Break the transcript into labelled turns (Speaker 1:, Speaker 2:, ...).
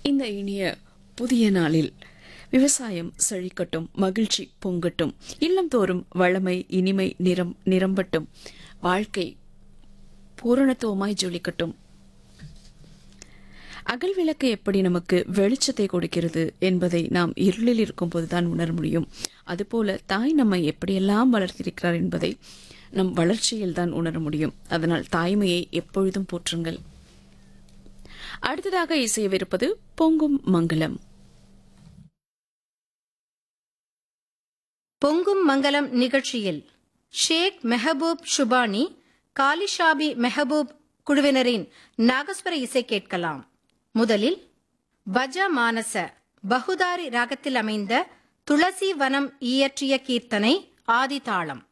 Speaker 1: இந்த இனிய புதிய நாளில் விவசாயம் செழிக்கட்டும், மகிழ்ச்சி பொங்கட்டும், இல்லந்தோறும் வளமை இனிமை நிரம்பட்டும், வாழ்க்கை பூரணத்துவமாய் ஜொலிக்கட்டும். அகல் விளக்கு எப்படி நமக்கு வெளிச்சத்தை கொடுக்கிறது என்பதை நாம் இருளில் இருக்கும் போதுதான் உணர முடியும். அதுபோல தாய் நம்மை எப்படியெல்லாம் வளர்த்திருக்கிறார் என்பதை நம் வளர்ச்சியில் தான் உணர முடியும். அதனால் தாய்மையை எப்பொழுதும் போற்றுங்கள். அடுத்ததாக இசையவிருப்பது பொங்கும் மங்களம்.
Speaker 2: பொங்கும் மங்களம் நிகழ்ச்சியில் ஷேக் மெஹபூப் ஷுபானி, காலிஷாபி மெஹபூப் குழுவினரின் நாகஸ்வர இசை கேட்கலாம். முதலில் பஜ மானச பகுதாரி ராகத்தில் அமைந்த துளசி வனம் இயற்றிய கீர்த்தனை ஆதிதாளம்.